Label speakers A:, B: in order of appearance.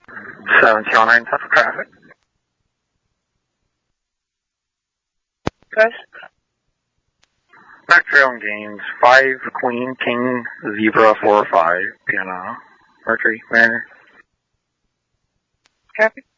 A: 709 Central Traffic.
B: Press.
A: Back trail and gains 5 Queen King Zebra 45 Piano Mercury Manor.
B: Copy.